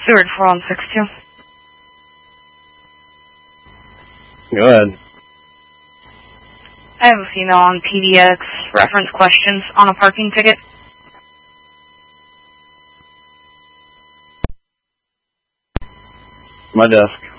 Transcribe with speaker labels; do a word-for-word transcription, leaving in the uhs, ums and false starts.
Speaker 1: Seward four one six two.
Speaker 2: Go ahead.
Speaker 1: I have a female on P D X reference questions on a parking ticket.
Speaker 2: My desk.